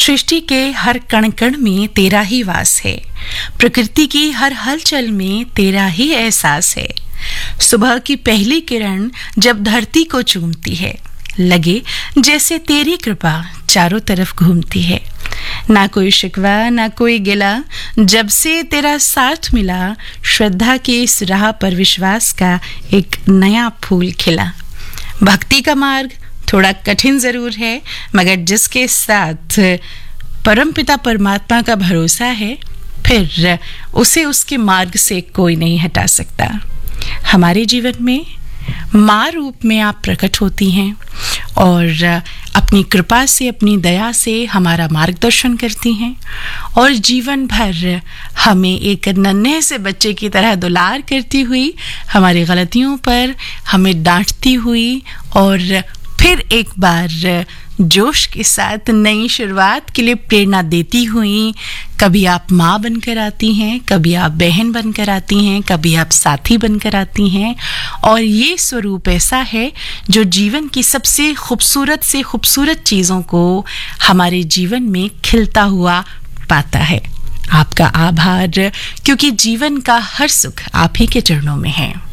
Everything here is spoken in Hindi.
सृष्टि के हर कण कण में तेरा ही वास है, प्रकृति की हर हलचल में तेरा ही एहसास है। सुबह की पहली किरण जब धरती को चूमती है, लगे जैसे तेरी कृपा चारों तरफ घूमती है। ना कोई शिकवा ना कोई गिला, जब से तेरा साथ मिला, श्रद्धा की इस राह पर विश्वास का एक नया फूल खिला। भक्ति का मार्ग थोड़ा कठिन जरूर है, मगर जिसके साथ परमपिता परमात्मा का भरोसा है, फिर उसे उसके मार्ग से कोई नहीं हटा सकता। हमारे जीवन में माँ रूप में आप प्रकट होती हैं और अपनी कृपा से, अपनी दया से हमारा मार्गदर्शन करती हैं और जीवन भर हमें एक नन्हे से बच्चे की तरह दुलार करती हुई, हमारी गलतियों पर हमें डांटती हुई और फिर एक बार जोश के साथ नई शुरुआत के लिए प्रेरणा देती हुई। कभी आप माँ बनकर आती हैं, कभी आप बहन बनकर आती हैं, कभी आप साथी बनकर आती हैं और ये स्वरूप ऐसा है जो जीवन की सबसे खूबसूरत से खूबसूरत चीज़ों को हमारे जीवन में खिलता हुआ पाता है। आपका आभार, क्योंकि जीवन का हर सुख आप ही के चरणों में है।